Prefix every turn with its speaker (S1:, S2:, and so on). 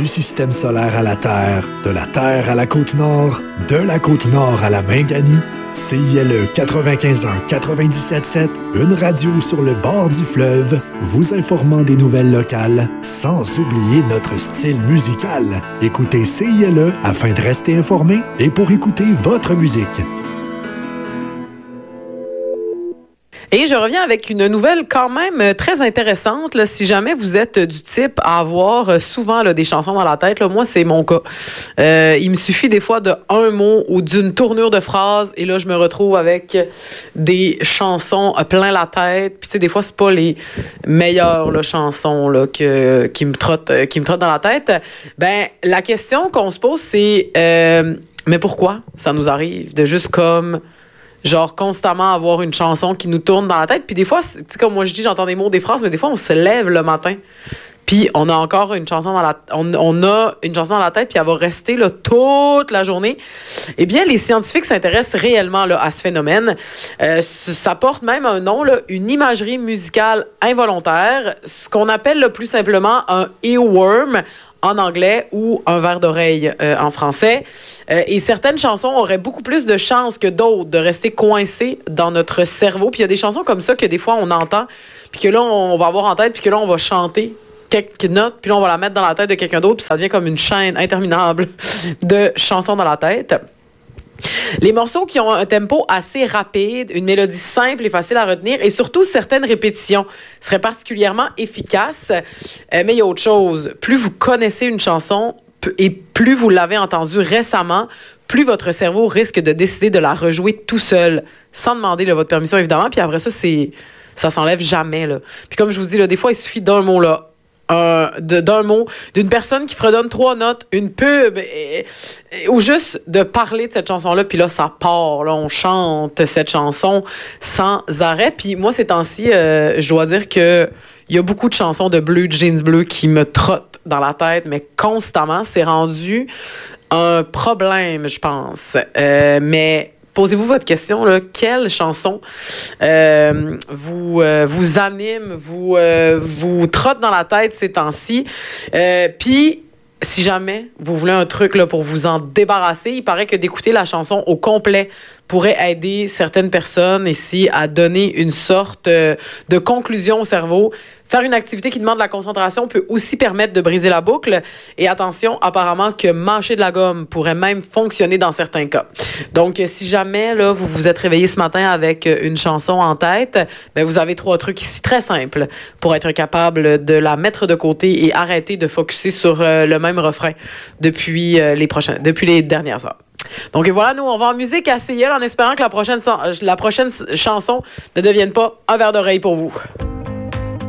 S1: Du système solaire à la Terre, de la Terre à la Côte-Nord, de la Côte-Nord à la Minganie, CILE 95.1 97.7, une radio sur le bord du fleuve, vous informant des nouvelles locales, sans oublier notre style musical. Écoutez CILE afin de rester informé et pour écouter votre musique.
S2: Et je reviens avec une nouvelle quand même très intéressante. Là, si jamais vous êtes du type à avoir souvent là, des chansons dans la tête, là, moi, c'est mon cas. Il me suffit des fois de un mot ou d'une tournure de phrase et là, je me retrouve avec des chansons plein la tête. Puis, tu sais, des fois, c'est pas les meilleures là, chansons là, qui me trottent dans la tête. Ben, la question qu'on se pose, c'est mais pourquoi ça nous arrive de juste comme... genre constamment avoir une chanson qui nous tourne dans la tête. Puis des fois, tu sais, comme moi je dis, j'entends des mots, des phrases, mais des fois, on se lève le matin. Puis on a encore une chanson dans la on a une chanson dans la tête, puis elle va rester là, toute la journée. Eh bien, les scientifiques s'intéressent réellement là, à ce phénomène. Ça porte même un nom, là, une imagerie musicale involontaire, ce qu'on appelle le plus simplement un earworm en anglais ou un verre d'oreille en français. Et certaines chansons auraient beaucoup plus de chances que d'autres de rester coincées dans notre cerveau. Puis il y a des chansons comme ça que des fois on entend, puis que là on va avoir en tête, puis que là on va chanter quelques notes, puis là on va la mettre dans la tête de quelqu'un d'autre, puis ça devient comme une chaîne interminable de chansons dans la tête. Les morceaux qui ont un tempo assez rapide, une mélodie simple et facile à retenir et surtout certaines répétitions seraient particulièrement efficaces. Mais il y a autre chose. Plus vous connaissez une chanson et plus vous l'avez entendue récemment, plus votre cerveau risque de décider de la rejouer tout seul, sans demander là, votre permission évidemment. Puis après ça s'enlève jamais. Là. Puis comme je vous dis, là, des fois, il suffit d'un mot là. D'un mot, d'une personne qui fredonne 3 notes, une pub, ou juste de parler de cette chanson-là, puis là, ça part, là, on chante cette chanson sans arrêt. Puis moi, ces temps-ci, je dois dire que il y a beaucoup de chansons de Blue Jeans Bleu qui me trottent dans la tête, mais constamment, c'est rendu un problème, je pense. Mais... posez-vous votre question, là, quelle chanson vous anime, vous trotte dans la tête ces temps-ci? Puis, si jamais vous voulez un truc là, pour vous en débarrasser, il paraît que d'écouter la chanson au complet pourrait aider certaines personnes ici à donner une sorte de conclusion au cerveau. Faire une activité qui demande de la concentration peut aussi permettre de briser la boucle. Et attention, apparemment que mâcher de la gomme pourrait même fonctionner dans certains cas. Donc, si jamais là, vous vous êtes réveillé ce matin avec une chanson en tête, ben, vous avez 3 trucs ici très simples pour être capable de la mettre de côté et arrêter de focusser sur le même refrain depuis les dernières heures. Donc et voilà, nous on va en musique à CIL en espérant que la prochaine chanson ne devienne pas un verre d'oreille pour vous.